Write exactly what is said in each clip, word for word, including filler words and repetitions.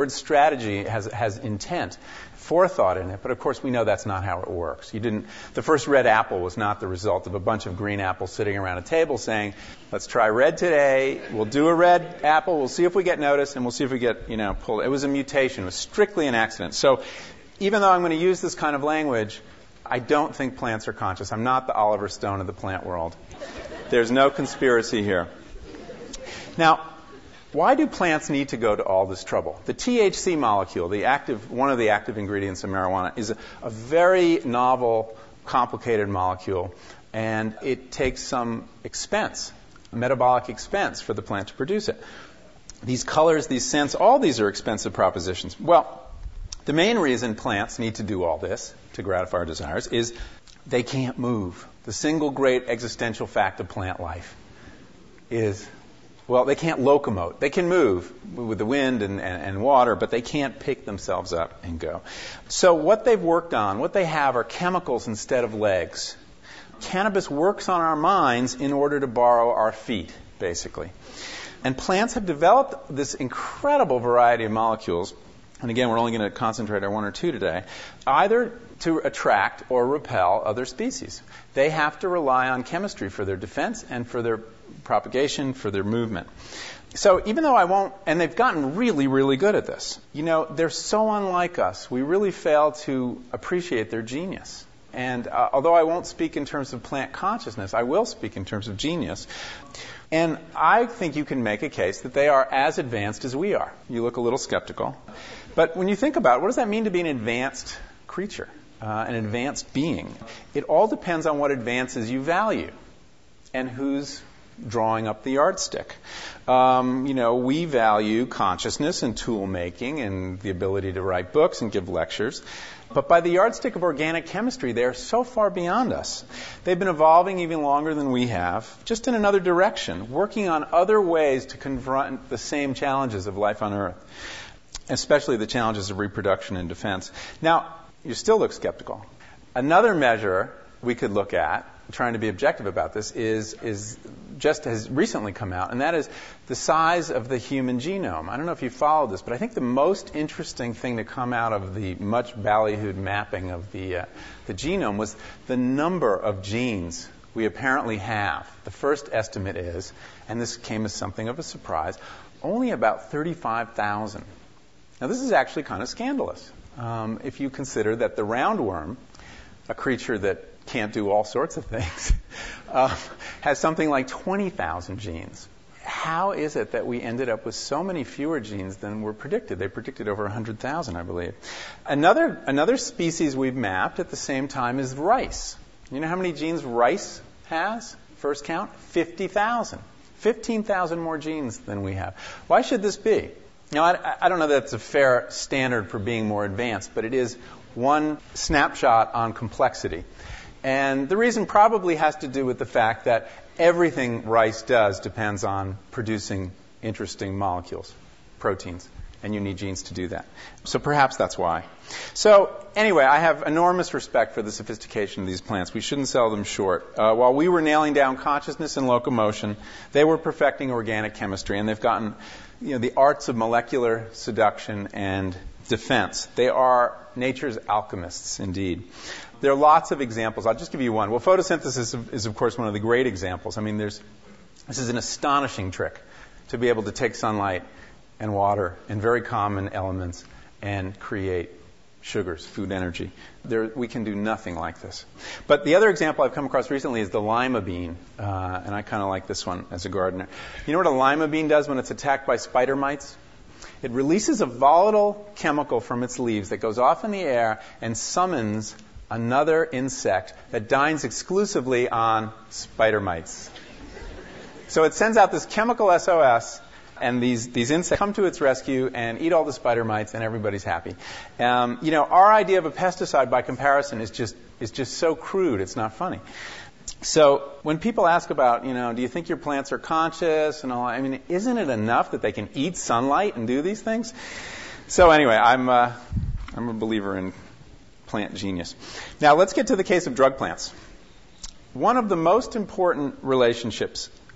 word strategy has, has intent, forethought in it, but of course we know that's not how it works. You didn't, the first red apple was not the result of a bunch of green apples sitting around a table saying, let's try red today, we'll do a red apple, we'll see if we get noticed, and we'll see if we get, you know, pulled. It was a mutation. It was strictly an accident. So even though I'm going to use this kind of language, I don't think plants are conscious. I'm not the Oliver Stone of the plant world. There's no conspiracy here. Now, why do plants need to go to all this trouble? The T H C molecule, the active, one of the active ingredients of marijuana, is a, a very novel, complicated molecule, and it takes some expense, metabolic expense for the plant to produce it. These colors, these scents, all these are expensive propositions. Well, the main reason plants need to do all this to gratify our desires is they can't move. The single great existential fact of plant life is, well, they can't locomote. They can move with the wind and, and, and water, but they can't pick themselves up and go. So what they've worked on, what they have are chemicals instead of legs. Cannabis works on our minds in order to borrow our feet, basically. And plants have developed this incredible variety of molecules. And again, we're only going to concentrate on one or two today, either to attract or repel other species. They have to rely on chemistry for their defense and for their propagation, for their movement. So even though I won't, and they've gotten really, really good at this, you know, they're so unlike us, we really fail to appreciate their genius. And uh, although I won't speak in terms of plant consciousness, I will speak in terms of genius. And I think you can make a case that they are as advanced as we are. You look a little skeptical. But when you think about it, what does that mean to be an advanced creature, uh, an advanced being? It all depends on what advances you value and who's drawing up the yardstick. Um, you know, we value consciousness and tool making and the ability to write books and give lectures. But by the yardstick of organic chemistry, they are so far beyond us. They've been evolving even longer than we have, just in another direction, working on other ways to confront the same challenges of life on Earth, especially the challenges of reproduction and defense. Now, you still look skeptical. Another measure we could look at, trying to be objective about this, is is just has recently come out, and that is the size of the human genome. I don't know if you followed this, but I think the most interesting thing to come out of the much ballyhooed mapping of the uh, the genome was the number of genes we apparently have. The first estimate is, and this came as something of a surprise, only about thirty-five thousand. Now, this is actually kind of scandalous um, if you consider that the roundworm, a creature that can't do all sorts of things, uh, has something like twenty thousand genes. How is it that we ended up with so many fewer genes than were predicted? They predicted over one hundred thousand, I believe. Another, another species we've mapped at the same time is rice. You know how many genes rice has? First count, fifty thousand. fifteen thousand more genes than we have. Why should this be? Now, I, I don't know that it's a fair standard for being more advanced, but it is one snapshot on complexity. And the reason probably has to do with the fact that everything rice does depends on producing interesting molecules, proteins, and you need genes to do that. So perhaps that's why. So anyway, I have enormous respect for the sophistication of these plants. We shouldn't sell them short. Uh, while we were nailing down consciousness and locomotion, they were perfecting organic chemistry, and they've gotten, you know, the arts of molecular seduction and defense. They are nature's alchemists, indeed. There are lots of examples. I'll just give you one. Well, photosynthesis is, of course, one of the great examples. I mean, there's this is an astonishing trick to be able to take sunlight and water and very common elements and create sugars, food energy. There, we can do nothing like this. But the other example I've come across recently is the lima bean, uh, and I kind of like this one as a gardener. You know what a lima bean does when it's attacked by spider mites? It releases a volatile chemical from its leaves that goes off in the air and summons another insect that dines exclusively on spider mites. So it sends out this chemical S O S, and these, these insects come to its rescue and eat all the spider mites, and everybody's happy. Um, you know, our idea of a pesticide, by comparison, is just is just so crude, it's not funny. So when people ask about, you know, do you think your plants are conscious and all, I mean, isn't it enough that they can eat sunlight and do these things? So anyway, I'm uh, I'm a believer in plant genius. Now let's get to the case of drug plants. One of the most important relationships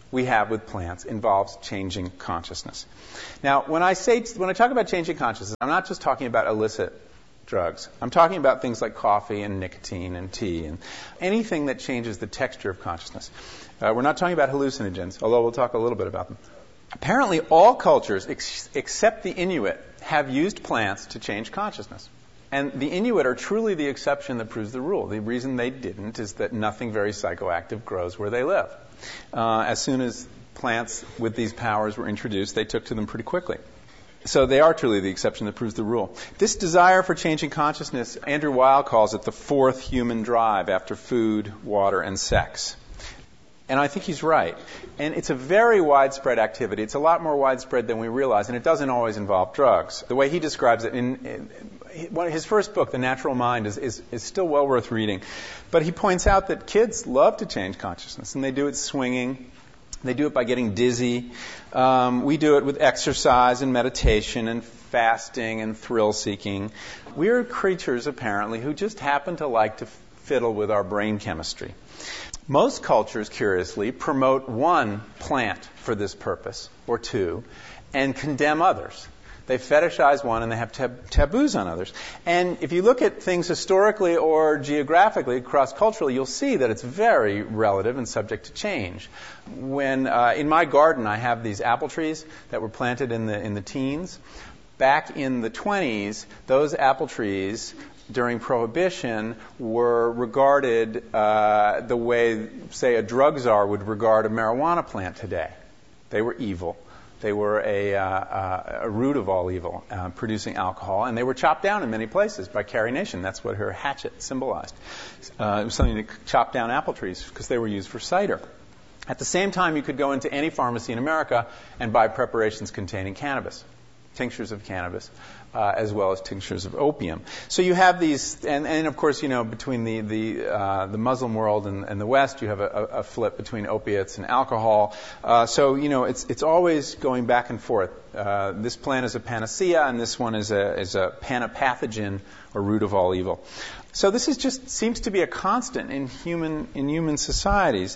we have with plants involves changing consciousness. Now, when I say when I talk about changing consciousness, I'm not just talking about illicit drugs. I'm talking about things like coffee and nicotine and tea and anything that changes the texture of consciousness. Uh, we're not talking about hallucinogens, although we'll talk a little bit about them. Apparently, all cultures ex- except the Inuit have used plants to change consciousness. And the Inuit are truly the exception that proves the rule. The reason they didn't is that nothing very psychoactive grows where they live. Uh, as soon as plants with these powers were introduced, they took to them pretty quickly. So they are truly the exception that proves the rule. This desire for changing consciousness, Andrew Weil calls it the fourth human drive after food, water, and sex. And I think he's right. And it's a very widespread activity. It's a lot more widespread than we realize, and it doesn't always involve drugs. The way he describes it in, in his first book, The Natural Mind, is, is, is still well worth reading. But he points out that kids love to change consciousness, and they do it swinging. They do it by getting dizzy. Um, we do it with exercise and meditation and fasting and thrill-seeking. We're creatures, apparently, who just happen to like to fiddle with our brain chemistry. Most cultures, curiously, promote one plant for this purpose, or two, and condemn others. They fetishize one and they have tab- taboos on others. And if you look at things historically or geographically, cross-culturally, you'll see that it's very relative and subject to change. When uh, in my garden, I have these apple trees that were planted in the in the teens. Back in the twenties, those apple trees during Prohibition were regarded uh, the way, say, a drug czar would regard a marijuana plant today. They were evil. They were a, uh, uh, a root of all evil, uh, producing alcohol, and they were chopped down in many places by Carrie Nation. That's what her hatchet symbolized. Uh, it was something to chop down apple trees because they were used for cider. At the same time, you could go into any pharmacy in America and buy preparations containing cannabis, tinctures of cannabis, uh, as well as tinctures of opium. So you have these, and, and of course, you know, between the the, uh, the Muslim world and, and the West, you have a, a flip between opiates and alcohol. Uh, so you know, it's it's always going back and forth. Uh, this plant is a panacea, and this one is a is a panapathogen, or root of all evil. So this is just seems to be a constant in human in human societies.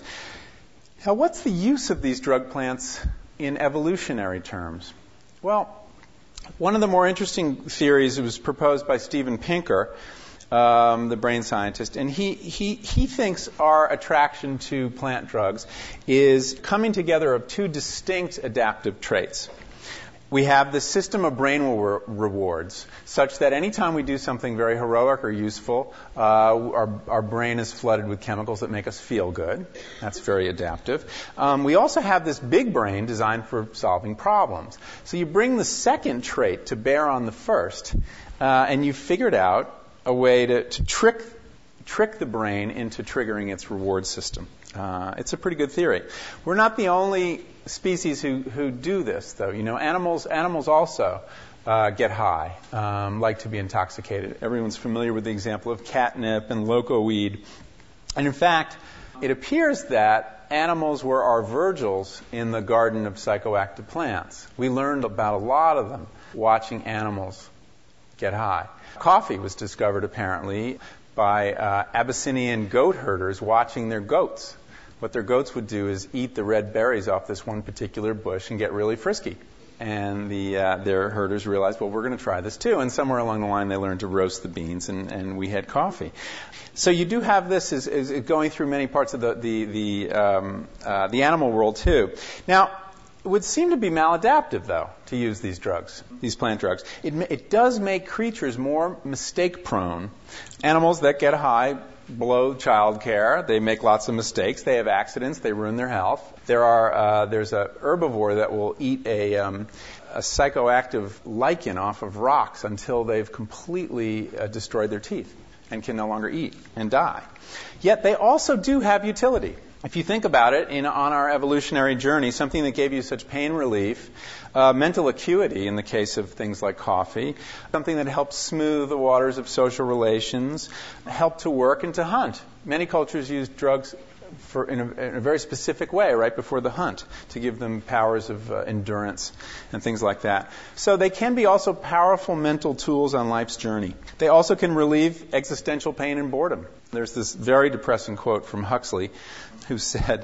Now, what's the use of these drug plants in evolutionary terms? Well, one of the more interesting theories was proposed by Steven Pinker, um, the brain scientist, and he, he, he thinks our attraction to plant drugs is coming together of two distinct adaptive traits. We have the system of brain re- rewards, such that anytime we do something very heroic or useful, uh, our, our brain is flooded with chemicals that make us feel good. That's very adaptive. Um, we also have this big brain designed for solving problems. So you bring the second trait to bear on the first, uh, and you've figured out a way to, to trick trick the brain into triggering its reward system. Uh, it's a pretty good theory. We're not the only species who, who do this, though. You know, animals animals also uh, get high, um, like to be intoxicated. Everyone's familiar with the example of catnip and loco weed. And in fact, it appears that animals were our Virgils in the garden of psychoactive plants. We learned about a lot of them watching animals get high. Coffee was discovered, apparently, by uh, Abyssinian goat herders watching their goats. What their goats would do is eat the red berries off this one particular bush and get really frisky. And the uh, their herders realized, well, we're going to try this too. And somewhere along the line, they learned to roast the beans, and, and we had coffee. So you do have this as, as going through many parts of the the the, um, uh, the animal world too. Now, it would seem to be maladaptive, though, to use these drugs, these plant drugs. It, it does make creatures more mistake-prone. Animals that get high blow child care. They make lots of mistakes. They have accidents. They ruin their health. There are uh, there's a herbivore that will eat a um, a psychoactive lichen off of rocks until they've completely uh, destroyed their teeth and can no longer eat and die. Yet they also do have utility. If you think about it, in, on our evolutionary journey, something that gave you such pain relief, uh, mental acuity in the case of things like coffee, something that helped smooth the waters of social relations, helped to work and to hunt. Many cultures use drugs for, in, a, in a very specific way right before the hunt to give them powers of uh, endurance and things like that. So they can be also powerful mental tools on life's journey. They also can relieve existential pain and boredom. There's this very depressing quote from Huxley who said,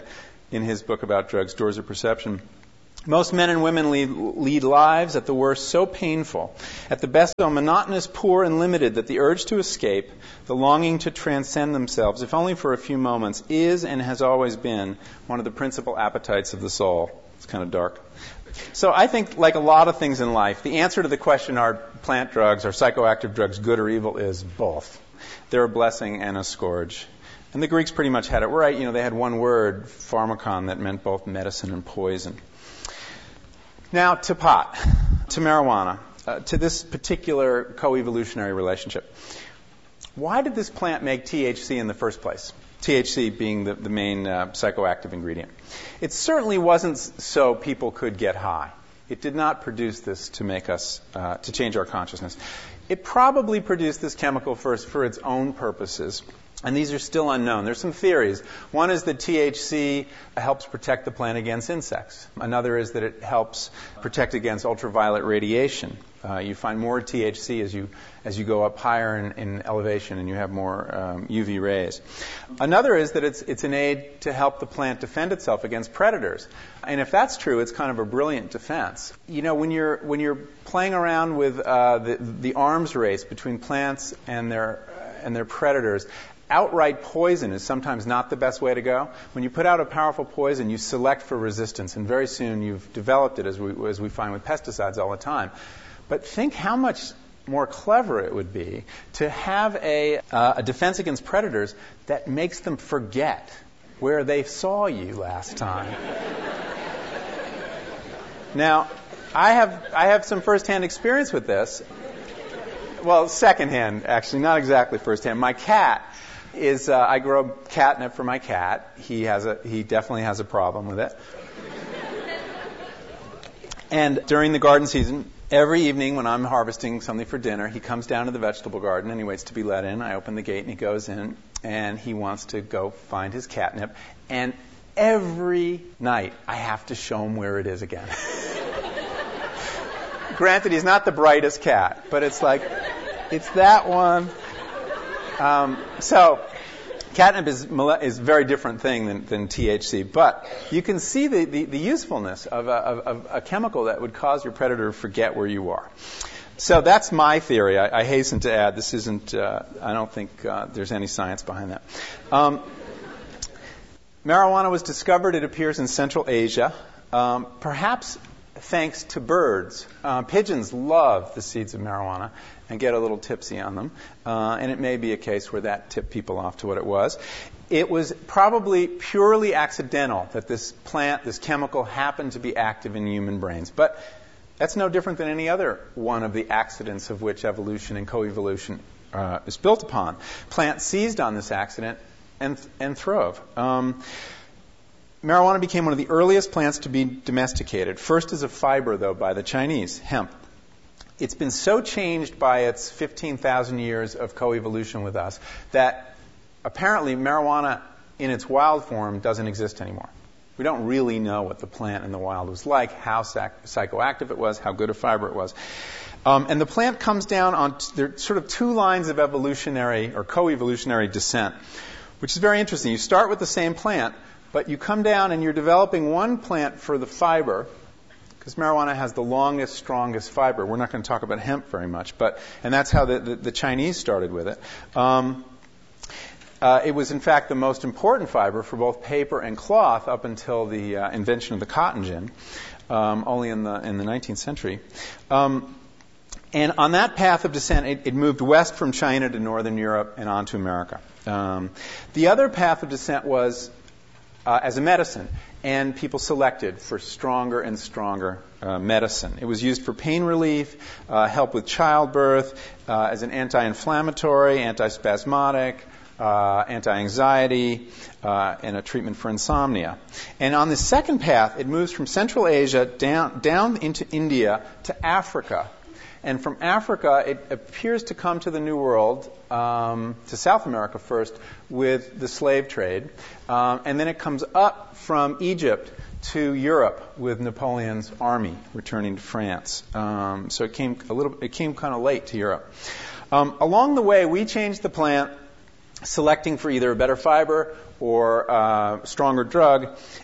in his book about drugs, Doors of Perception. Most men and women lead, lead lives, at the worst, so painful, at the best, so monotonous, poor, and limited that the urge to escape, the longing to transcend themselves, if only for a few moments, is and has always been one of the principal appetites of the soul. It's kind of dark. So I think, like a lot of things in life, the answer to the question, are plant drugs, are psychoactive drugs good or evil, is both. They're a blessing and a scourge. And the Greeks pretty much had it right. You know, they had one word, pharmakon, that meant both medicine and poison. Now, to pot, to marijuana, uh, to this particular co-evolutionary relationship. Why did this plant make T H C in the first place? T H C being the, the main uh, psychoactive ingredient. It certainly wasn't so people could get high. It did not produce this to make us, uh, to change our consciousness. It probably produced this chemical first for its own purposes. And these are still unknown. There's some theories. One is that T H C helps protect the plant against insects. Another is that it helps protect against ultraviolet radiation. Uh, you find more T H C as you as you go up higher in, in elevation, and you have more um, U V rays. Another is that it's it's an aid to help the plant defend itself against predators. And if that's true, it's kind of a brilliant defense. You know, when you're when you're playing around with uh, the the arms race between plants and their and their predators, outright poison is sometimes not the best way to go. When you put out a powerful poison, you select for resistance, and very soon you've developed it, as we as we find with pesticides all the time. But think how much more clever it would be to have a, uh, a defense against predators that makes them forget where they saw you last time. Now, I have I have some first-hand experience with this. Well, second-hand, actually, not exactly first-hand. My cat is, uh, I grow catnip for my cat. He has a, he definitely has a problem with it. And during the garden season, every evening when I'm harvesting something for dinner, he comes down to the vegetable garden and he waits to be let in. I open the gate and he goes in and he wants to go find his catnip. And every night I have to show him where it is again. Granted, he's not the brightest cat, but it's like, it's that one. Um, so, catnip is, is a very different thing than, than T H C, but you can see the, the, the usefulness of a, of, of a chemical that would cause your predator to forget where you are. So that's my theory. I, I hasten to add, this isn't, uh, I don't think uh, there's any science behind that. Um, marijuana was discovered, it appears, in Central Asia, um, perhaps thanks to birds. Uh, pigeons love the seeds of marijuana and get a little tipsy on them. Uh, and it may be a case where that tipped people off to what it was. It was probably purely accidental that this plant, this chemical, happened to be active in human brains. But that's no different than any other one of the accidents of which evolution and coevolution uh, is built upon. Plants seized on this accident and, and throve. Um, Marijuana became one of the earliest plants to be domesticated, first as a fiber, though, by the Chinese, hemp. It's been so changed by its fifteen thousand years of coevolution with us that apparently marijuana in its wild form doesn't exist anymore. We don't really know what the plant in the wild was like, how sac- psychoactive it was, how good a fiber it was. Um, and the plant comes down on t- there are sort of two lines of evolutionary or coevolutionary descent, which is very interesting. You start with the same plant, but you come down and you're developing one plant for the fiber, because marijuana has the longest, strongest fiber. We're not going to talk about hemp very much, but and that's how the, the, the Chinese started with it. Um, uh, it was, in fact, the most important fiber for both paper and cloth up until the uh, invention of the cotton gin, um, only in the in the nineteenth century. Um, and on that path of descent, it, it moved west from China to northern Europe and on to America. Um, the other path of descent was Uh, as a medicine, and people selected for stronger and stronger uh, medicine. It was used for pain relief, uh, help with childbirth, uh, as an anti-inflammatory, anti-spasmodic, uh, anti-anxiety, uh, and a treatment for insomnia. And on the second path, it moves from Central Asia down, down into India to Africa. And from Africa, it appears to come to the New World, um, to South America first, with the slave trade. Um, and then it comes up from Egypt to Europe with Napoleon's army returning to France. Um, so it came a little, it came kind of late to Europe. Um, along the way, we changed the plant, selecting for either a better fiber or uh, stronger drug.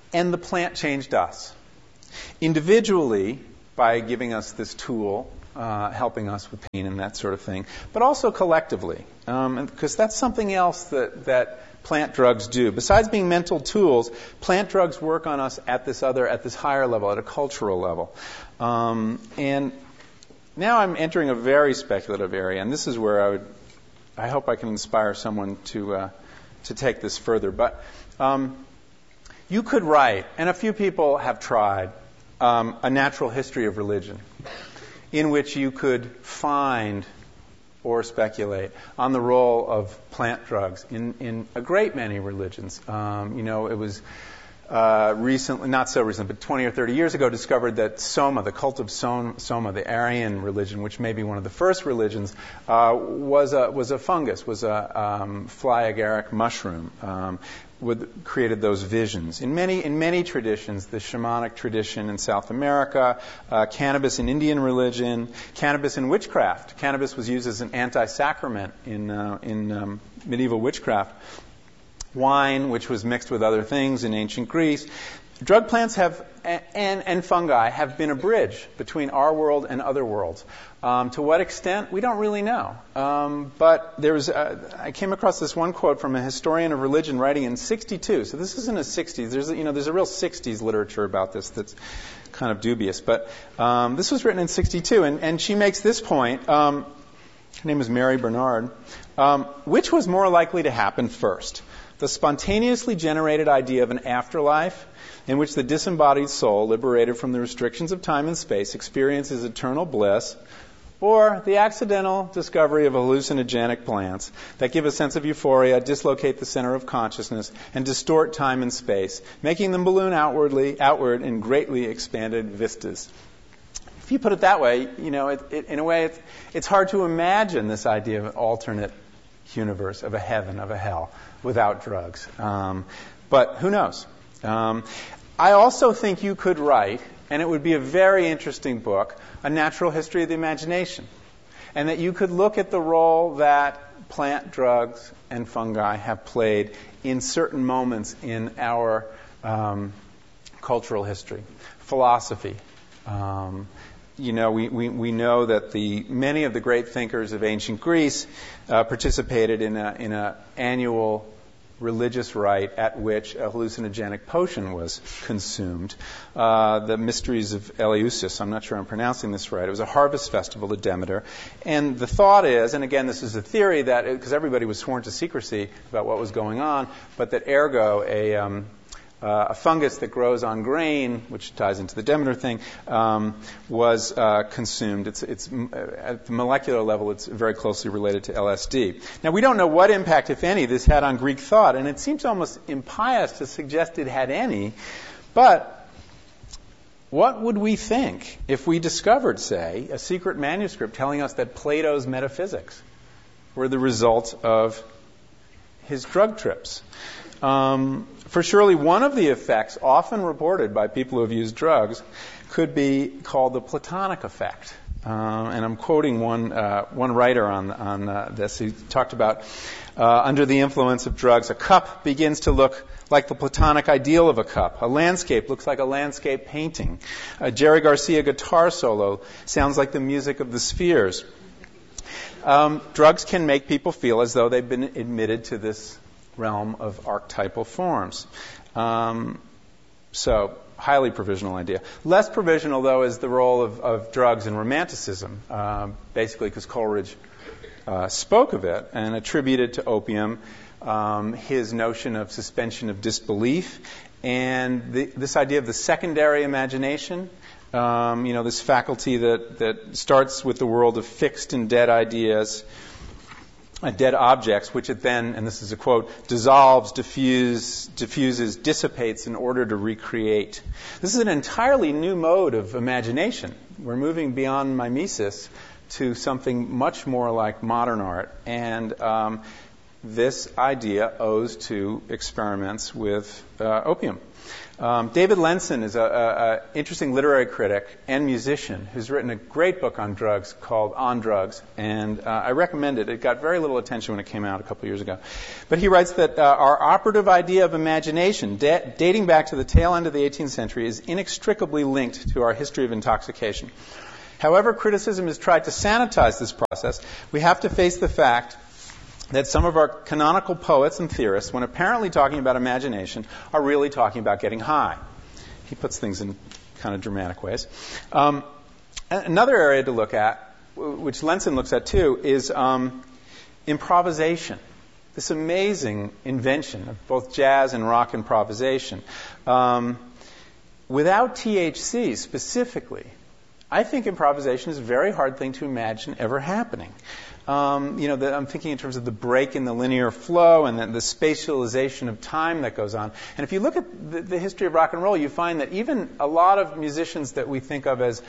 and the plant changed us. Individually, by giving us this tool, uh, helping us with pain and that sort of thing, but also collectively, um, because that's something else that, that plant drugs do. Besides being mental tools, plant drugs work on us at this other, at this higher level, at a cultural level. Um, and now I'm entering a very speculative area, and this is where I would, I hope I can inspire someone to uh, to take this further. But um, you could write, and a few people have tried, um, a natural history of religion, in which you could find or speculate on the role of plant drugs in, in a great many religions. Um, you know, it was uh, recently, not so recent, but twenty or thirty years ago, discovered that Soma, the cult of Soma, the Aryan religion, which may be one of the first religions, uh, was a was a fungus, was a um, fly agaric mushroom. Um, Would, created those visions. In many in many traditions, the shamanic tradition in South America, uh, cannabis in Indian religion, cannabis in witchcraft. Cannabis was used as an anti-sacrament in uh, in um, medieval witchcraft. Wine, which was mixed with other things in ancient Greece. Drug plants have and, and fungi have been a bridge between our world and other worlds. Um, to what extent, we don't really know. Um, but there was, uh, I came across this one quote from a historian of religion writing in sixty-two. So this is in the sixties. There's, you know, there's a real sixties literature about this that's kind of dubious. But um, this was written in sixty-two, and, and she makes this point. Um, her name is Mary Bernard. Um, which was more likely to happen first? The spontaneously generated idea of an afterlife in which the disembodied soul, liberated from the restrictions of time and space, experiences eternal bliss, or the accidental discovery of hallucinogenic plants that give a sense of euphoria, dislocate the center of consciousness, and distort time and space, making them balloon outwardly, outward in greatly expanded vistas. If you put it that way, you know, it, it, in a way, it's, it's hard to imagine this idea of an alternate universe, of a heaven, of a hell, without drugs. Um, but who knows? Um, I also think you could write, and it would be a very interesting book, a natural history of the imagination. And that you could look at the role that plant drugs and fungi have played in certain moments in our um, cultural history. Philosophy. Um, you know, we, we, we know that the many of the great thinkers of ancient Greece uh, participated in a in a annual religious rite at which a hallucinogenic potion was consumed. Uh, the Mysteries of Eleusis, I'm not sure I'm pronouncing this right. It was a harvest festival to Demeter. And the thought is, and again, this is a theory that, because everybody was sworn to secrecy about what was going on, but that ergo, a, um, uh, a fungus that grows on grain, which ties into the Demeter thing, um, was uh, consumed. It's, it's at the molecular level, it's very closely related to L S D. Now, we don't know what impact, if any, this had on Greek thought, and it seems almost impious to suggest it had any. But what would we think if we discovered, say, a secret manuscript telling us that Plato's metaphysics were the result of his drug trips? Um, for surely one of the effects often reported by people who have used drugs could be called the Platonic effect. Um, and I'm quoting one uh, one writer on on uh, this. He talked about uh, under the influence of drugs, a cup begins to look like the Platonic ideal of a cup. A landscape looks like a landscape painting. A Jerry Garcia guitar solo sounds like the music of the spheres. Um, drugs can make people feel as though they've been admitted to this realm of archetypal forms. Um, so, highly provisional idea. Less provisional, though, is the role of, of drugs in romanticism, uh, basically because Coleridge uh, spoke of it and attributed to opium um, his notion of suspension of disbelief and the, this idea of the secondary imagination, um, you know, this faculty that, that starts with the world of fixed and dead ideas, Uh, dead objects, which it then, and this is a quote, dissolves, diffuse, diffuses, dissipates in order to recreate. This is an entirely new mode of imagination. We're moving beyond mimesis to something much more like modern art. And um, this idea owes to experiments with uh, opium. Um, David Lenson is an interesting literary critic and musician who's written a great book on drugs called On Drugs, and uh, I recommend it. It got very little attention when it came out a couple years ago. But he writes that uh, our operative idea of imagination, da- dating back to the tail end of the eighteenth century, is inextricably linked to our history of intoxication. However, criticism has tried to sanitize this process. We have to face the fact that some of our canonical poets and theorists, when apparently talking about imagination, are really talking about getting high. He puts things in kind of dramatic ways. Um, another area to look at, which Lenson looks at too, is um, improvisation. This amazing invention of both jazz and rock improvisation. Um, without T H C specifically, I think improvisation is a very hard thing to imagine ever happening. Um, you know, the, I'm thinking in terms of the break in the linear flow and the, the spatialization of time that goes on. And if you look at the, the history of rock and roll, you find that even a lot of musicians that we think of as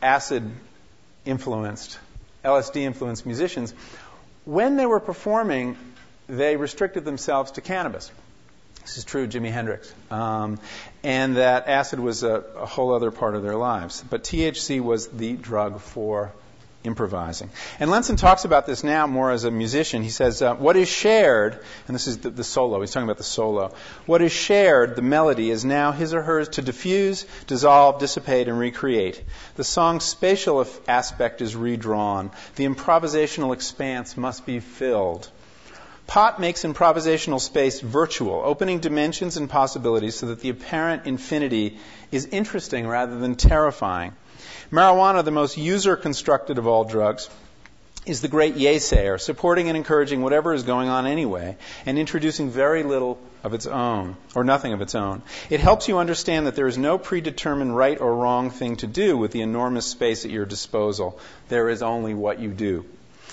acid-influenced, L S D-influenced musicians, when they were performing, they restricted themselves to cannabis. This is true of Jimi Hendrix. Um, and that acid was a, a whole other part of their lives. But T H C was the drug for improvising. And Lenson talks about this now more as a musician. He says, uh, what is shared, and this is the, the solo, he's talking about the solo, what is shared, the melody, is now his or hers to diffuse, dissolve, dissipate, and recreate. The song's spatial aspect is redrawn. The improvisational expanse must be filled. Pot makes improvisational space virtual, opening dimensions and possibilities so that the apparent infinity is interesting rather than terrifying. Marijuana, the most user-constructed of all drugs, is the great yay-sayer, supporting and encouraging whatever is going on anyway, and introducing very little of its own, or nothing of its own. It helps you understand that there is no predetermined right or wrong thing to do with the enormous space at your disposal. There is only what you do.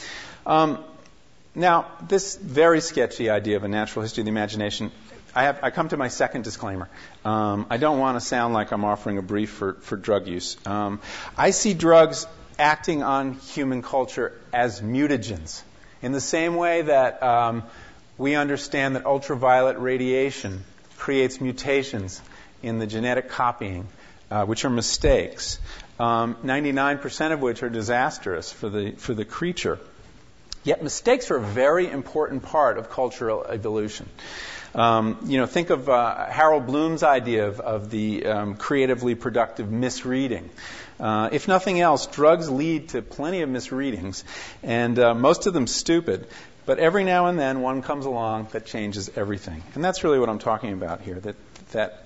Um, now, this very sketchy idea of a natural history of the imagination, I, have, I come to my second disclaimer. Um, I don't want to sound like I'm offering a brief for, for drug use. Um, I see drugs acting on human culture as mutagens, in the same way that um, we understand that ultraviolet radiation creates mutations in the genetic copying, uh, which are mistakes, um, ninety-nine percent of which are disastrous for the for the creature. Yet mistakes are a very important part of cultural evolution. Um, you know, think of uh, Harold Bloom's idea of, of the um, creatively productive misreading. Uh, if nothing else, drugs lead to plenty of misreadings, and uh, most of them stupid. But every now and then, one comes along that changes everything, and that's really what I'm talking about here. That that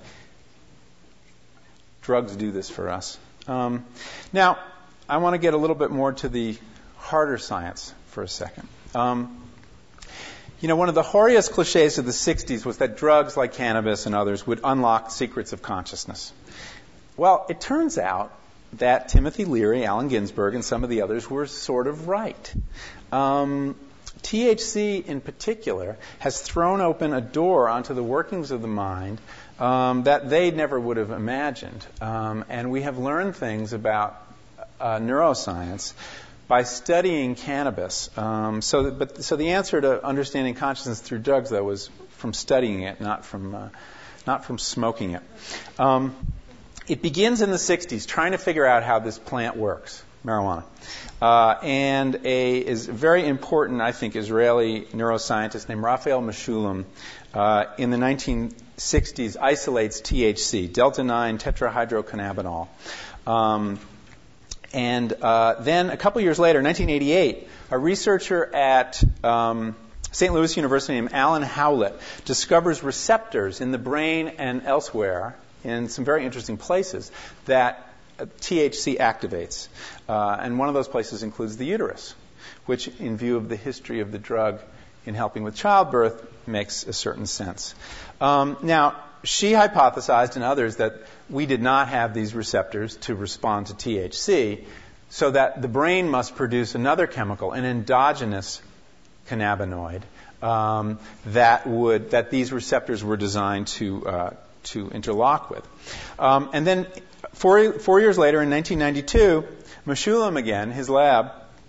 drugs do this for us. Um, now, I want to get a little bit more to the harder science for a second. Um, You know, one of the hoariest cliches of the sixties was that drugs like cannabis and others would unlock secrets of consciousness. Well, it turns out that Timothy Leary, Allen Ginsberg, and some of the others were sort of right. Um, T H C in particular has thrown open a door onto the workings of the mind um, that they never would have imagined. Um, and we have learned things about uh, neuroscience by studying cannabis. Um, so, that, but, so the answer to understanding consciousness through drugs, though, was from studying it, not from, uh, not from smoking it. Um, it begins in the sixties, trying to figure out how this plant works, marijuana. Uh, and a is a very important, I think, Israeli neuroscientist named Raphael Mechoulam uh, in the nineteen sixties isolates T H C, delta nine tetrahydrocannabinol. Um, And uh, then a couple years later, nineteen eighty-eight, a researcher at um, Saint Louis University named Alan Howlett discovers receptors in the brain and elsewhere in some very interesting places that T H C activates. Uh, and one of those places includes the uterus, which, in view of the history of the drug in helping with childbirth, makes a certain sense. Um, now, she hypothesized, and others, that we did not have these receptors to respond to T H C, so that the brain must produce another chemical, an endogenous cannabinoid, um, that would that these receptors were designed to uh, to interlock with. Um, and then four four years later, in nineteen ninety-two, Mechoulam again, his lab,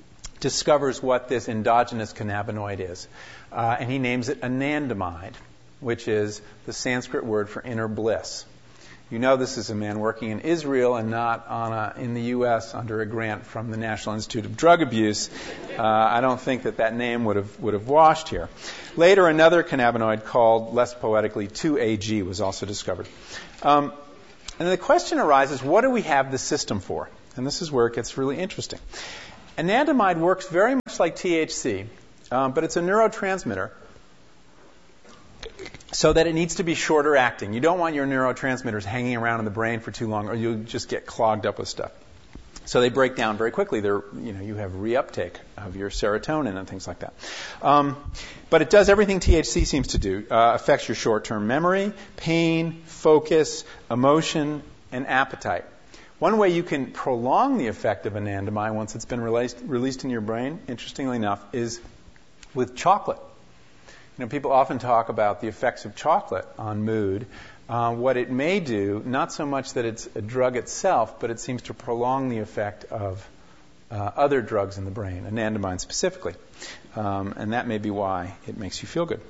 discovers what this endogenous cannabinoid is. Uh, and he names it anandamide, which is the Sanskrit word for inner bliss. You know this is a man working in Israel and not on a, in the U S under a grant from the National Institute of Drug Abuse. Uh, I don't think that that name would have would have washed here. Later, another cannabinoid called, less poetically, two A G was also discovered. Um, and the question arises, what do we have this system for? And this is where it gets really interesting. Anandamide works very much like T H C, um, but it's a neurotransmitter, so that it needs to be shorter acting. You don't want your neurotransmitters hanging around in the brain for too long, or you'll just get clogged up with stuff. So they break down very quickly. They're, you know, you have reuptake of your serotonin and things like that. Um, but it does everything T H C seems to do. Uh, affects your short-term memory, pain, focus, emotion, and appetite. One way you can prolong the effect of anandamide once it's been released, released in your brain, interestingly enough, is with chocolate. You know, people often talk about the effects of chocolate on mood. Uh, what it may do, not so much that it's a drug itself, but it seems to prolong the effect of uh, other drugs in the brain, anandamide specifically. Um, and that may be why it makes you feel good.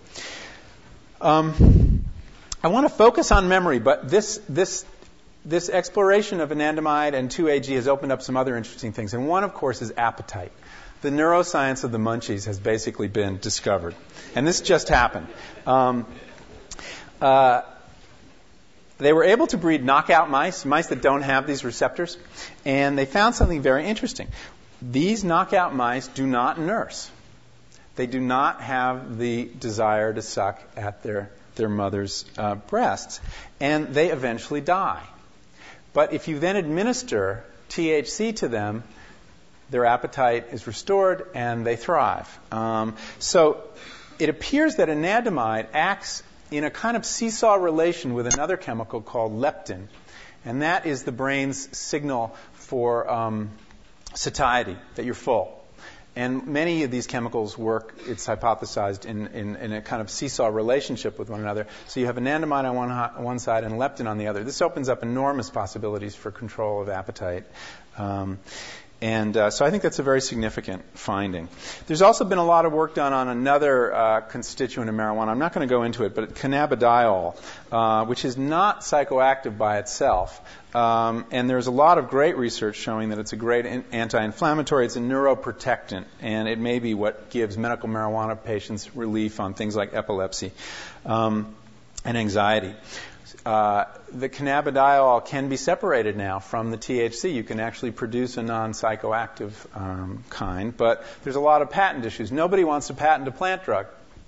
Um, I want to focus on memory, but this this this exploration of anandamide and two A G has opened up some other interesting things. And one, of course, is appetite. The neuroscience of the munchies has basically been discovered. And this just happened. Um, uh, they were able to breed knockout mice, mice that don't have these receptors, and they found something very interesting. These knockout mice do not nurse. They do not have the desire to suck at their, their mother's uh, breasts, and they eventually die. But if you then administer T H C to them, their appetite is restored and they thrive. Um, so it appears that anandamide acts in a kind of seesaw relation with another chemical called leptin, and that is the brain's signal for um, satiety, that you're full. And many of these chemicals work, it's hypothesized, in, in, in a kind of seesaw relationship with one another. So you have anandamide on one, on one side and leptin on the other. This opens up enormous possibilities for control of appetite. Um, And uh, so I think that's a very significant finding. There's also been a lot of work done on another uh, constituent of marijuana. I'm not going to go into it, but cannabidiol, uh, which is not psychoactive by itself. Um, and there's a lot of great research showing that it's a great in- anti-inflammatory. It's a neuroprotectant, and it may be what gives medical marijuana patients relief on things like epilepsy um, and anxiety. Uh, the cannabidiol can be separated now from the T H C. You can actually produce a non-psychoactive um, kind, but there's a lot of patent issues. Nobody wants to patent a plant drug.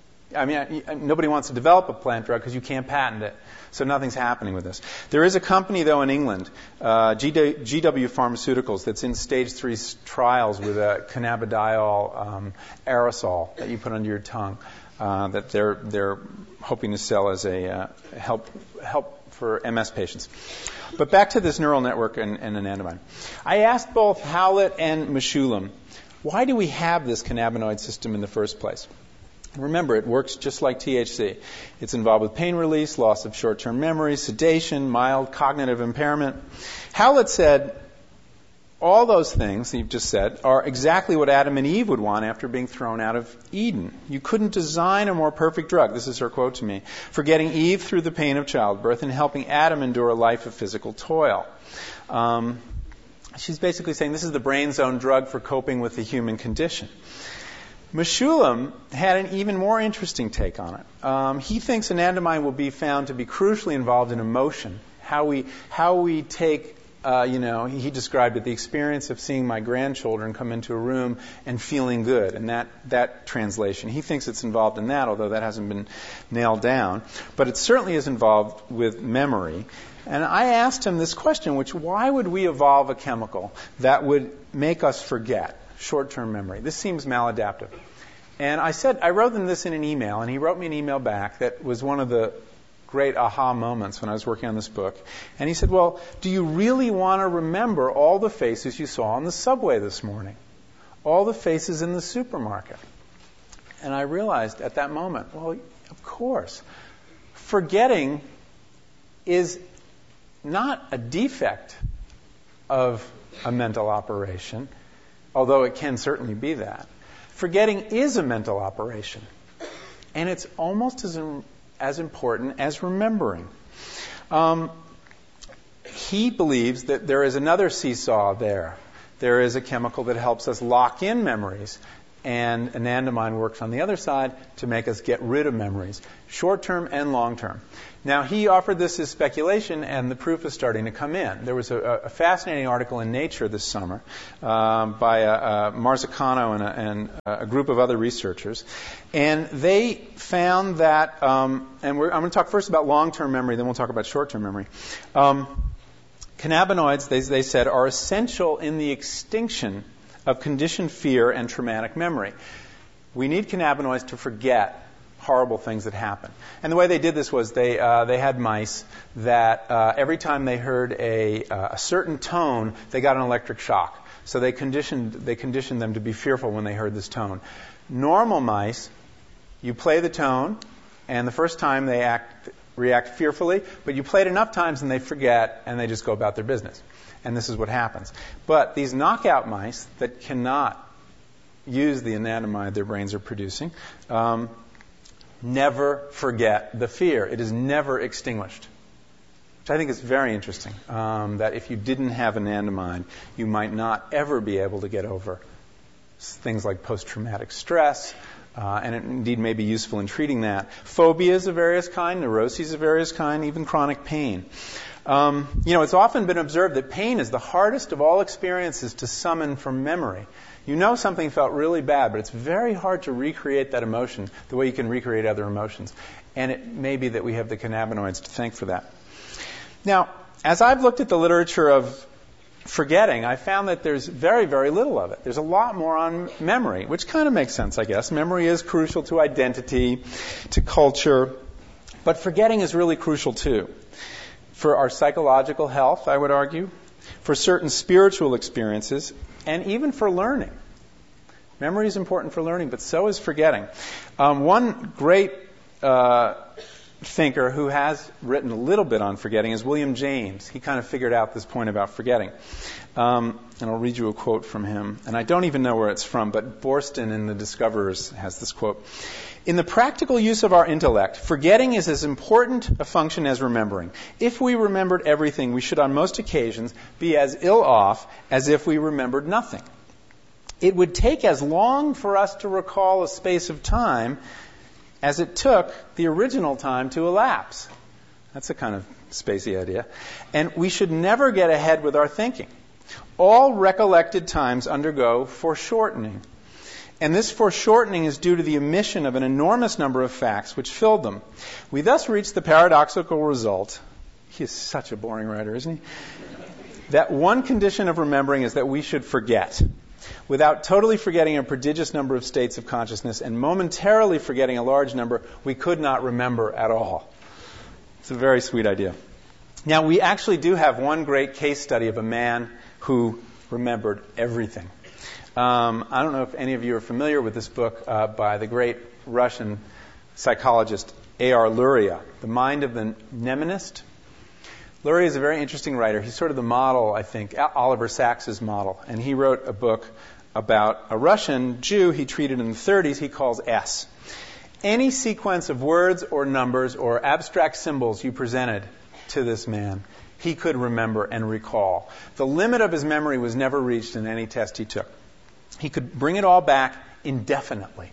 I mean, nobody wants to develop a plant drug because you can't patent it. So nothing's happening with this. There is a company, though, in England, uh, G W Pharmaceuticals, that's in stage three trials with a cannabidiol um, aerosol that you put under your tongue. Uh, that they're they're hoping to sell as a uh, help help for M S patients. But back to this neural network and, and anandamide. I asked both Howlett and Mechoulam, why do we have this cannabinoid system in the first place? Remember, it works just like T H C. It's involved with pain release, loss of short-term memory, sedation, mild cognitive impairment. Howlett said, all those things that you've just said are exactly what Adam and Eve would want after being thrown out of Eden. You couldn't design a more perfect drug, this is her quote to me, for getting Eve through the pain of childbirth and helping Adam endure a life of physical toil. Um, she's basically saying this is the brain's own drug for coping with the human condition. Mechoulam had an even more interesting take on it. Um, he thinks anandamide will be found to be crucially involved in emotion, how we how we take Uh, you know, he described it, the experience of seeing my grandchildren come into a room and feeling good, and that, that translation. He thinks it's involved in that, although that hasn't been nailed down. But it certainly is involved with memory. And I asked him this question, which, why would we evolve a chemical that would make us forget short-term memory? This seems maladaptive. And I said, I wrote him this in an email, and he wrote me an email back that was one of the great aha moments when I was working on this book. And he said, well, do you really want to remember all the faces you saw on the subway this morning? All the faces in the supermarket? And I realized at that moment, well, of course. Forgetting is not a defect of a mental operation. although it can certainly be that. Forgetting is a mental operation, and it's almost as, as important as remembering. Um, he believes that there is another seesaw there. There is a chemical that helps us lock in memories, and anandamide works on the other side to make us get rid of memories, short-term and long-term. Now, he offered this as speculation, and the proof is starting to come in. There was a, a fascinating article in Nature this summer um, by a, a Marzicano and, a, and a group of other researchers, and they found that, um, and we're, I'm going to talk first about long-term memory, then we'll talk about short-term memory. Um, cannabinoids, they, they said, are essential in the extinction of conditioned fear and traumatic memory. We need cannabinoids to forget horrible things that happen. And the way they did this was they uh, they had mice that uh, every time they heard a, uh, a certain tone, they got an electric shock. So they conditioned they conditioned them to be fearful when they heard this tone. Normal mice, you play the tone, and the first time they act react fearfully, but you play it enough times and they forget and they just go about their business. And this is what happens. But these knockout mice that cannot use the anandamide their brains are producing, um, never forget the fear. It is never extinguished, which I think is very interesting, um, that if you didn't have anandamide, you might not ever be able to get over things like post-traumatic stress, uh, and it indeed may be useful in treating that. Phobias of various kind, neuroses of various kind, even chronic pain. Um, you know, it's often been observed that pain is the hardest of all experiences to summon from memory. You know something felt really bad, but it's very hard to recreate that emotion the way you can recreate other emotions. And it may be that we have the cannabinoids to thank for that. Now, as I've looked at the literature of forgetting, I found that there's very, very little of it. There's a lot more on memory, which kind of makes sense, I guess. Memory is crucial to identity, to culture, but forgetting is really crucial too. For our psychological health, I would argue, for certain spiritual experiences, and even for learning. Memory is important for learning, but so is forgetting. Um, one great uh, thinker who has written a little bit on forgetting is William James. He kind of figured out this point about forgetting. Um, and I'll read you a quote from him. And I don't even know where it's from, but Borston in The Discoverers has this quote. In the practical use of our intellect, forgetting is as important a function as remembering. If we remembered everything, we should on most occasions be as ill off as if we remembered nothing. It would take as long for us to recall a space of time as it took the original time to elapse. That's a kind of spacey idea. And we should never get ahead with our thinking. All recollected times undergo foreshortening. And this foreshortening is due to the omission of an enormous number of facts which filled them. We thus reach the paradoxical result, he is such a boring writer, isn't he? That one condition of remembering is that we should forget. Without totally forgetting a prodigious number of states of consciousness and momentarily forgetting a large number, we could not remember at all. It's a very sweet idea. Now, we actually do have one great case study of a man who remembered everything. Um, I don't know if any of you are familiar with this book uh, by the great Russian psychologist A R Luria, The Mind of the Mnemonist. Luria is a very interesting writer. He's sort of the model, I think, Oliver Sacks's model. And he wrote a book about a Russian Jew he treated in the thirties he calls S. Any sequence of words or numbers or abstract symbols you presented to this man, he could remember and recall. The limit of his memory was never reached in any test he took. He could bring it all back indefinitely.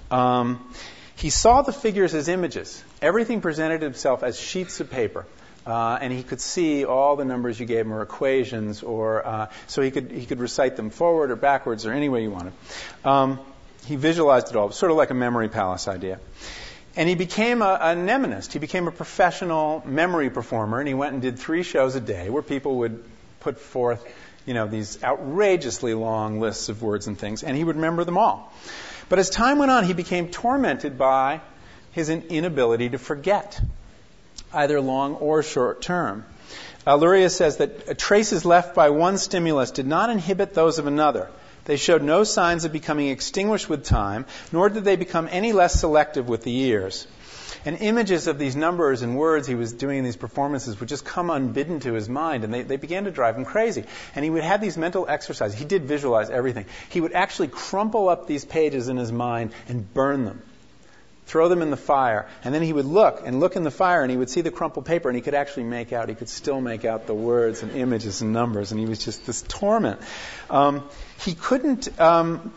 Um, he saw the figures as images. Everything presented himself as sheets of paper. Uh, and he could see all the numbers you gave him or equations, or uh, so he could he could recite them forward or backwards or any way you wanted. Um, he visualized it all, sort of like a memory palace idea. And he became a, a mnemonist. He became a professional memory performer, and he went and did three shows a day where people would put forth, you know, these outrageously long lists of words and things, and he would remember them all. But as time went on, he became tormented by his inability to forget, either long or short term. Uh, Luria says that traces left by one stimulus did not inhibit those of another. They showed no signs of becoming extinguished with time, nor did they become any less selective with the years. And images of these numbers and words he was doing in these performances would just come unbidden to his mind, and they, they began to drive him crazy. And he would have these mental exercises. He did visualize everything. He would actually crumple up these pages in his mind and burn them. Throw them in the fire, and then he would look and look in the fire, and he would see the crumpled paper, and he could actually make out, he could still make out the words and images and numbers, and he was just this torment. Um, he couldn't, um,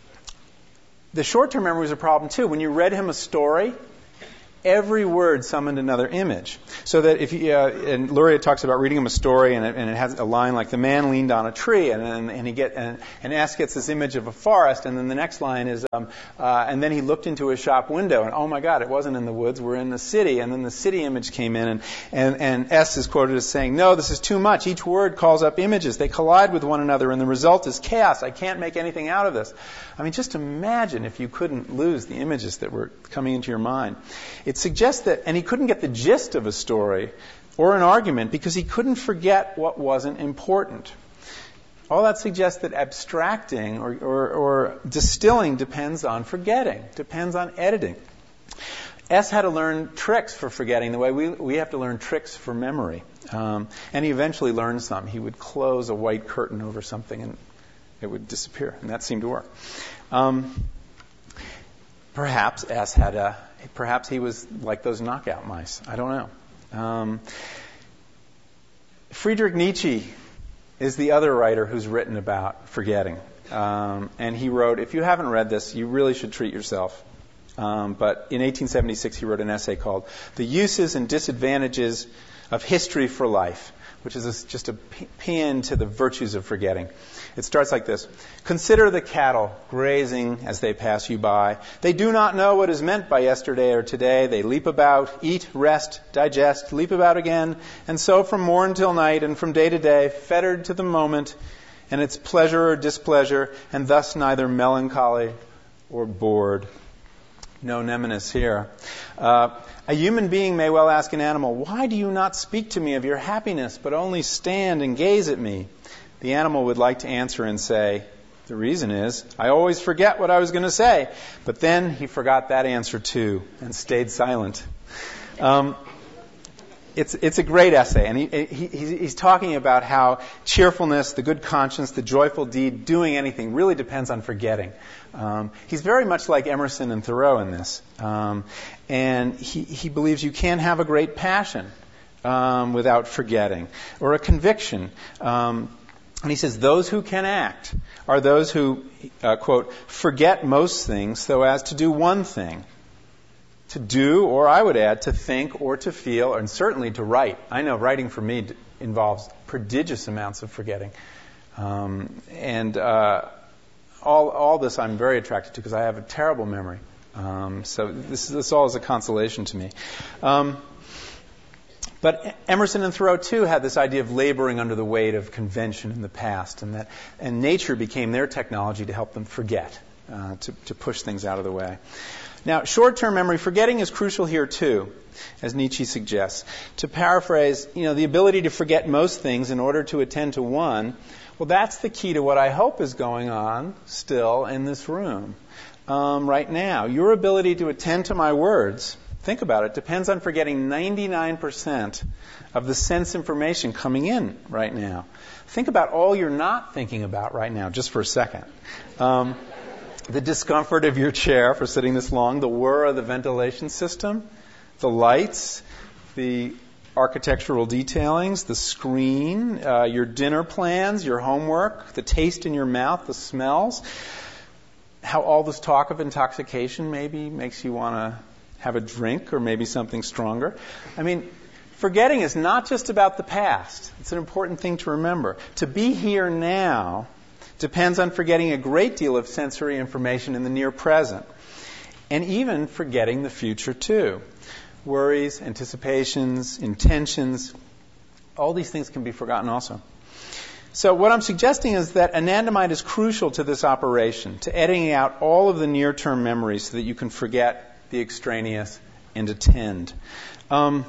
the short-term memory was a problem too. When you read him a story, every word summoned another image. So that if you, uh, and Luria talks about reading him a story, and it, and it has a line like, the man leaned on a tree, and and, and he get and, and S gets this image of a forest, and then the next line is, um, uh, and then he looked into a shop window, and oh my God, it wasn't in the woods, we're in the city, and then the city image came in, and, and, and S is quoted as saying, no, this is too much. Each word calls up images. They collide with one another, and the result is chaos. I can't make anything out of this. I mean, just imagine if you couldn't lose the images that were coming into your mind. It suggests that, and he couldn't get the gist of a story or an argument because he couldn't forget what wasn't important. All that suggests that abstracting or, or, or distilling depends on forgetting, depends on editing. S had to learn tricks for forgetting the way we, we have to learn tricks for memory. Um, and he eventually learned some. He would close a white curtain over something and it would disappear, and that seemed to work. Um, perhaps S had a, perhaps he was like those knockout mice. I don't know. Um, Friedrich Nietzsche is the other writer who's written about forgetting. Um, and he wrote, if you haven't read this, you really should treat yourself. Um, but in eighteen seventy-six, he wrote an essay called The Uses and Disadvantages of History for Life, which is a, just a paean to the virtues of forgetting. It starts like this. Consider the cattle grazing as they pass you by. They do not know what is meant by yesterday or today. They leap about, eat, rest, digest, leap about again, and so from morn till night and from day to day, fettered to the moment and its pleasure or displeasure, and thus neither melancholy or bored. No mnemonis here. Uh, a human being may well ask an animal, why do you not speak to me of your happiness, but only stand and gaze at me? The animal would like to answer and say, the reason is, I always forget what I was going to say. But then he forgot that answer too and stayed silent. Um, it's it's a great essay, and he, he he's talking about how cheerfulness, the good conscience, the joyful deed, doing anything really depends on forgetting. Um, he's very much like Emerson and Thoreau in this, um, and he he believes you can't have a great passion um, without forgetting, or a conviction. Um, And he says, those who can act are those who, uh, quote, forget most things so as to do one thing. To do, or I would add, to think or to feel, and certainly to write. I know writing for me d- involves prodigious amounts of forgetting. Um, and uh, all, all this I'm very attracted to because I have a terrible memory. Um, so this, this all is a consolation to me. Um, But Emerson and Thoreau, too, had this idea of laboring under the weight of convention in the past, and that and nature became their technology to help them forget, uh, to, to push things out of the way. Now, short-term memory, forgetting is crucial here, too, as Nietzsche suggests. To paraphrase, you know, the ability to forget most things in order to attend to one, well, that's the key to what I hope is going on still in this room um, right now. Your ability to attend to my words, think about it, depends on forgetting ninety-nine percent of the sense information coming in right now. Think about all you're not thinking about right now, just for a second. Um, the discomfort of your chair for sitting this long, the whir of the ventilation system, the lights, the architectural detailings, the screen, uh, your dinner plans, your homework, the taste in your mouth, the smells, how all this talk of intoxication maybe makes you want to have a drink or maybe something stronger. I mean, forgetting is not just about the past. It's an important thing to remember. To be here now depends on forgetting a great deal of sensory information in the near present, and even forgetting the future too. Worries, anticipations, intentions, all these things can be forgotten also. So what I'm suggesting is that anandamide is crucial to this operation, to editing out all of the near-term memories so that you can forget the extraneous and attend. Um,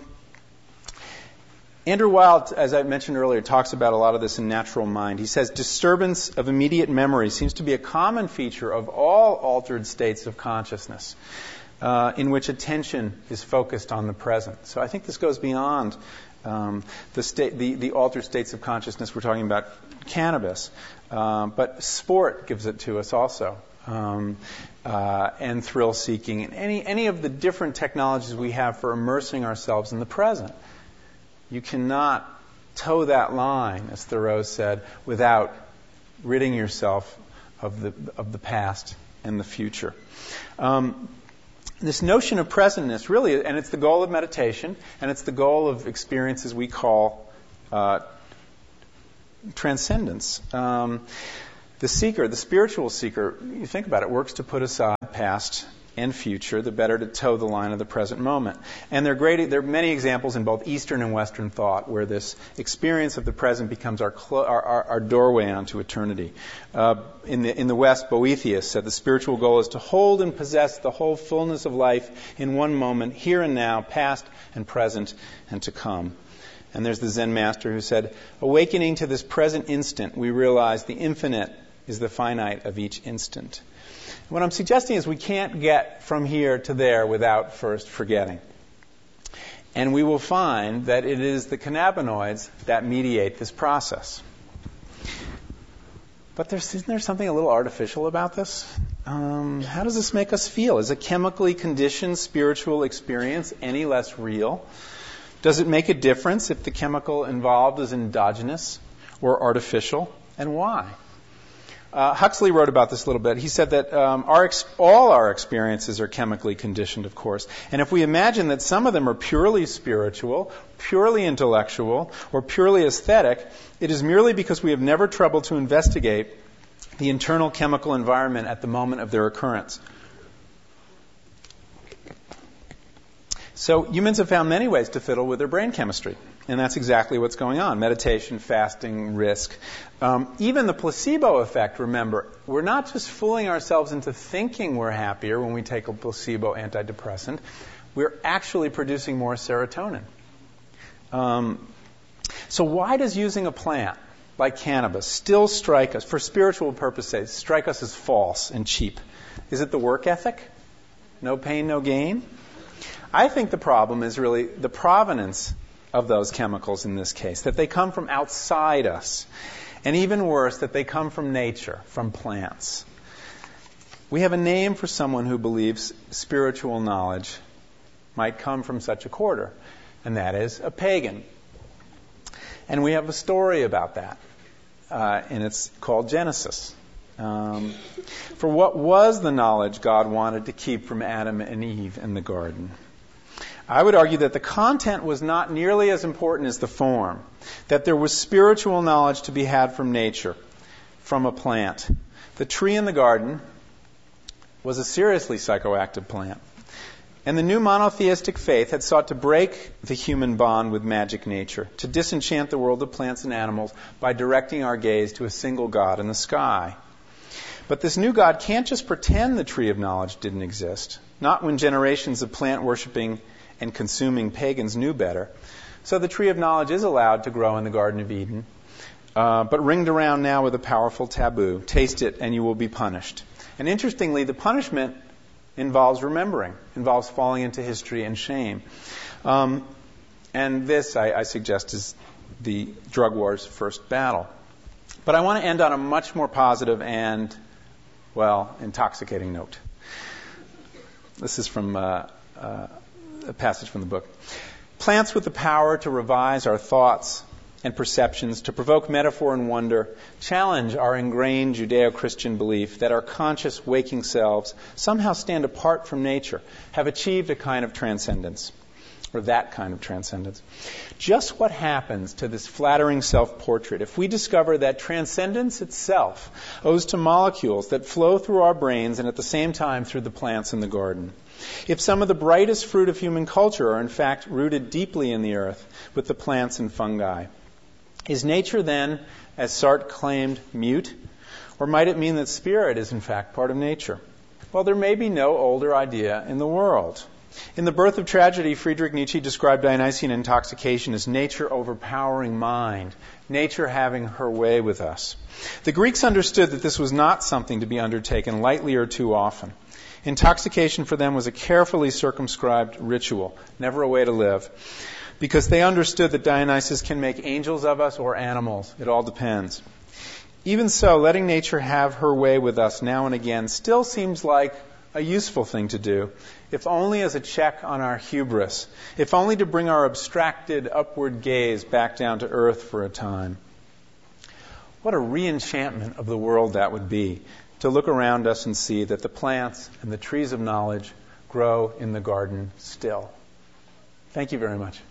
Andrew Weil, as I mentioned earlier, talks about a lot of this in Natural Mind. He says disturbance of immediate memory seems to be a common feature of all altered states of consciousness. uh, in which attention is focused on the present. So I think this goes beyond um, the, state, the, the altered states of consciousness. We're talking about cannabis. Um, but sport gives it to us also. Um, uh, and thrill-seeking, and any, any of the different technologies we have for immersing ourselves in the present. You cannot toe that line, as Thoreau said, without ridding yourself of the of the past and the future. Um, this notion of presentness really, and it's the goal of meditation, and it's the goal of experiences we call uh, transcendence. Um, The seeker, the spiritual seeker, you think about it, works to put aside past and future, the better to toe the line of the present moment. And there are, great, there are many examples in both Eastern and Western thought where this experience of the present becomes our, clo- our, our, our doorway onto eternity. Uh, in, the, in the West, Boethius said the spiritual goal is to hold and possess the whole fullness of life in one moment, here and now, past and present and to come. And there's the Zen master who said, awakening to this present instant, we realize the infinite is the finite of each instant. What I'm suggesting is we can't get from here to there without first forgetting. And we will find that it is the cannabinoids that mediate this process. But there's, isn't there something a little artificial about this? Um, how does this make us feel? Is a chemically conditioned spiritual experience any less real? Does it make a difference if the chemical involved is endogenous or artificial? And why? Uh, Huxley wrote about this a little bit. He said that um, our ex- all our experiences are chemically conditioned, of course. And if we imagine that some of them are purely spiritual, purely intellectual, or purely aesthetic, it is merely because we have never troubled to investigate the internal chemical environment at the moment of their occurrence. So humans have found many ways to fiddle with their brain chemistry. And that's exactly what's going on. Meditation, fasting, risk. Um, even the placebo effect, remember, we're not just fooling ourselves into thinking we're happier when we take a placebo antidepressant. We're actually producing more serotonin. Um, so why does using a plant like cannabis still strike us, for spiritual purposes, strike us as false and cheap? Is it the work ethic? No pain, no gain? I think the problem is really the provenance of those chemicals in this case, that they come from outside us. And even worse, that they come from nature, from plants. We have a name for someone who believes spiritual knowledge might come from such a quarter, and that is a pagan. And we have a story about that, uh, and it's called Genesis. Um, for what was the knowledge God wanted to keep from Adam and Eve in the garden? I would argue that the content was not nearly as important as the form, that there was spiritual knowledge to be had from nature, from a plant. The tree in the garden was a seriously psychoactive plant. And the new monotheistic faith had sought to break the human bond with magic nature, to disenchant the world of plants and animals by directing our gaze to a single God in the sky. But this new God can't just pretend the tree of knowledge didn't exist, not when generations of plant-worshipping and consuming pagans knew better. So the tree of knowledge is allowed to grow in the Garden of Eden, uh, but ringed around now with a powerful taboo. Taste it and you will be punished. And interestingly, the punishment involves remembering, involves falling into history and shame. Um, and this, I, I suggest, is the drug war's first battle. But I want to end on a much more positive and, well, intoxicating note. This is from uh, uh, a passage from the book. Plants with the power to revise our thoughts and perceptions, to provoke metaphor and wonder, challenge our ingrained Judeo-Christian belief that our conscious waking selves somehow stand apart from nature, have achieved a kind of transcendence, or that kind of transcendence. Just what happens to this flattering self-portrait if we discover that transcendence itself owes to molecules that flow through our brains and at the same time through the plants in the garden? If some of the brightest fruit of human culture are in fact rooted deeply in the earth with the plants and fungi, is nature then, as Sartre claimed, mute? Or might it mean that spirit is in fact part of nature? Well, there may be no older idea in the world. In The Birth of Tragedy, Friedrich Nietzsche described Dionysian intoxication as nature overpowering mind, nature having her way with us. The Greeks understood that this was not something to be undertaken lightly or too often. Intoxication for them was a carefully circumscribed ritual, never a way to live, because they understood that Dionysus can make angels of us or animals. It all depends. Even so, letting nature have her way with us now and again still seems like a useful thing to do, if only as a check on our hubris, if only to bring our abstracted upward gaze back down to earth for a time. What a re-enchantment of the world that would be, to look around us and see that the plants and the trees of knowledge grow in the garden still. Thank you very much.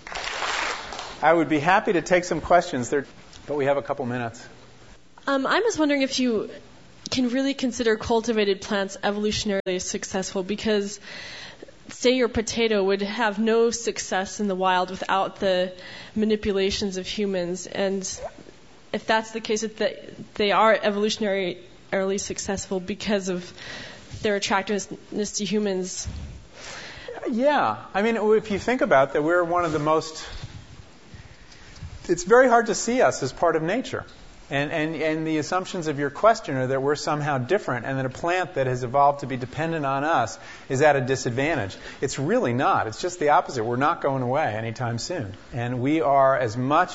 I would be happy to take some questions, there, but we have a couple minutes. Um, I was wondering if you can really consider cultivated plants evolutionarily successful, because say your potato would have no success in the wild without the manipulations of humans, and if that's the case, that they are evolutionarily successful because of their attractiveness to humans. Yeah, I mean, if you think about that, we're one of the most, it's very hard to see us as part of nature. And, and, and the assumptions of your question are that we're somehow different and that a plant that has evolved to be dependent on us is at a disadvantage. It's really not. It's just the opposite. We're not going away anytime soon. And we are as much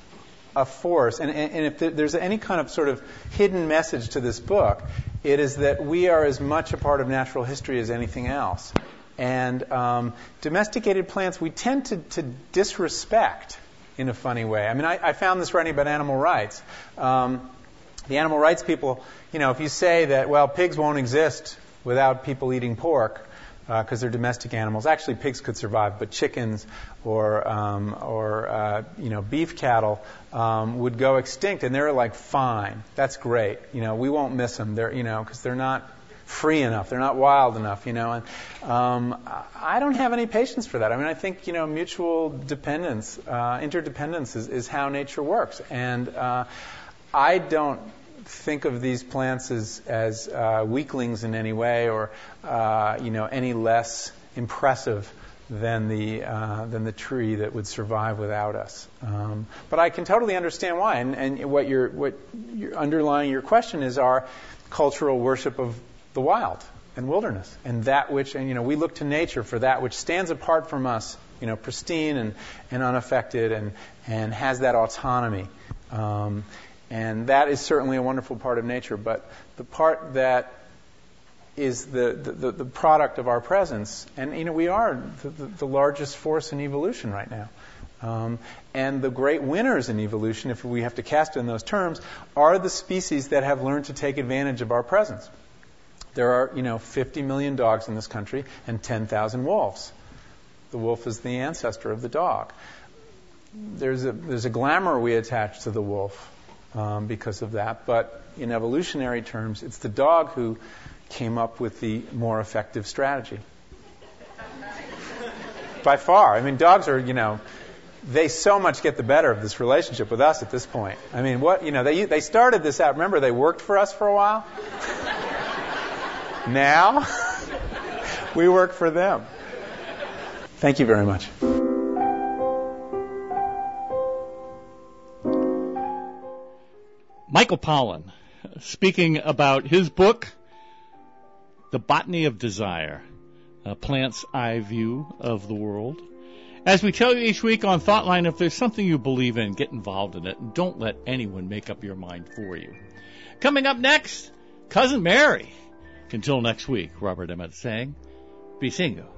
a force. And, and, and if there's any kind of sort of hidden message to this book, it is that we are as much a part of natural history as anything else. And um, domesticated plants we tend to, to disrespect in a funny way. I mean, I, I found this writing about animal rights. Um, the animal rights people, you know, if you say that, well, pigs won't exist without people eating pork because uh, they're domestic animals. Actually, pigs could survive, but chickens or, um, or uh, you know, beef cattle um, would go extinct, and they're like, fine, that's great. You know, we won't miss them. They're, you know, because they're not free enough. They're not wild enough, you know. And um, I don't have any patience for that. I mean, I think, you know, mutual dependence, uh, interdependence is, is how nature works. And uh, I don't think of these plants as, as uh, weaklings in any way or, uh, you know, any less impressive than the uh, than the tree that would survive without us. Um, but I can totally understand why. And, and what you're what you're underlying your question is our cultural worship of the wild and wilderness, and that which, and you know, we look to nature for that which stands apart from us, you know, pristine and, and unaffected, and and has that autonomy, um, and that is certainly a wonderful part of nature. But the part that is the the, the product of our presence, and you know, we are the, the, the largest force in evolution right now. Um, and the great winners in evolution, if we have to cast it in those terms, are the species that have learned to take advantage of our presence. There are, you know, fifty million dogs in this country and ten thousand wolves. The wolf is the ancestor of the dog. There's a there's a glamour we attach to the wolf um, because of that, but in evolutionary terms, it's the dog who came up with the more effective strategy. By far. I mean, dogs are, you know, they so much get the better of this relationship with us at this point. I mean, what, you know, they they started this out. Remember, they worked for us for a while? Now, we work for them. Thank you very much. Michael Pollan, speaking about his book, The Botany of Desire, A Plant's Eye View of the World. As we tell you each week on Thoughtline, if there's something you believe in, get involved in it, and don't let anyone make up your mind for you. Coming up next, Cousin Mary. Until next week, Robert Emmett saying, be single.